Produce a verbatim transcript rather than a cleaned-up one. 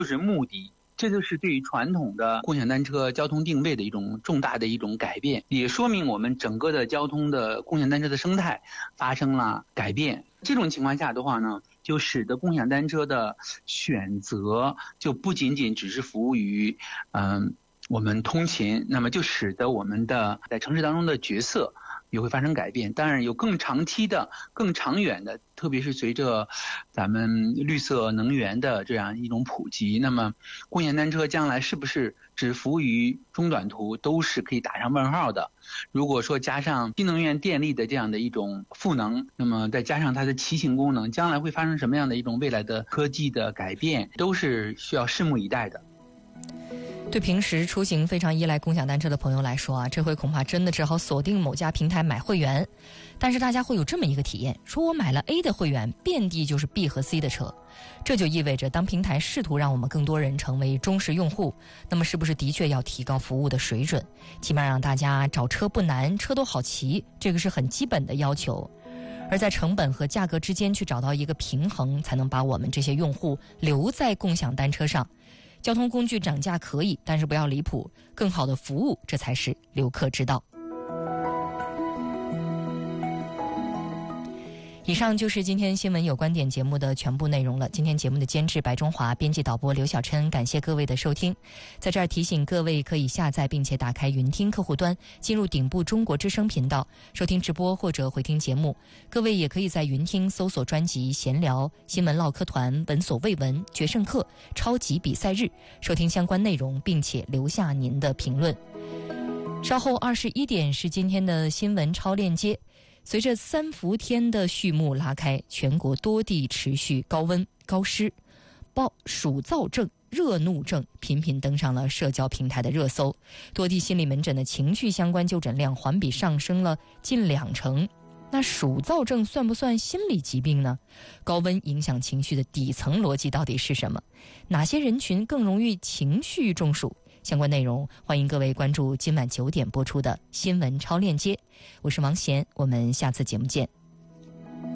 就是目的。这就是对于传统的共享单车交通定位的一种重大的一种改变，也说明我们整个的交通的共享单车的生态发生了改变。这种情况下的话呢，就使得共享单车的选择就不仅仅只是服务于嗯、呃、我们通勤，那么就使得我们的在城市当中的角色也会发生改变。当然有更长期的更长远的，特别是随着咱们绿色能源的这样一种普及，那么共享单车将来是不是只服务于中短途都是可以打上问号的。如果说加上新能源电力的这样的一种赋能，那么再加上它的骑行功能，将来会发生什么样的一种未来的科技的改变，都是需要拭目以待的。 对平时出行非常依赖共享单车的朋友来说啊，这回恐怕真的只好锁定某家平台买会员。但是大家会有这么一个体验，说我买了 A 的会员，遍地就是 B 和 C 的车。这就意味着当平台试图让我们更多人成为忠实用户，那么是不是的确要提高服务的水准，起码让大家找车不难，车都好骑，这个是很基本的要求。而在成本和价格之间去找到一个平衡，才能把我们这些用户留在共享单车上。交通工具涨价可以，但是不要离谱，更好的服务，这才是留客之道。以上就是今天新闻有观点节目的全部内容了。今天节目的监制白中华，编辑导播刘小琛，感谢各位的收听。在这儿提醒各位，可以下载并且打开云听客户端，进入顶部中国之声频道收听直播或者回听节目。各位也可以在云听搜索专辑闲聊、新闻唠嗑团、闻所未闻、决胜客、超级比赛日，收听相关内容，并且留下您的评论。稍后二十一点是今天的新闻超链接。随着三伏天的序幕拉开，全国多地持续高温高湿，暴暑燥症、热怒症频频登上了社交平台的热搜，多地心理门诊的情绪相关就诊量环比上升了近两成。那暑燥症算不算心理疾病呢？高温影响情绪的底层逻辑到底是什么？哪些人群更容易情绪中暑？相关内容欢迎各位关注今晚九点播出的新闻超链接。我是王贤，我们下次节目见。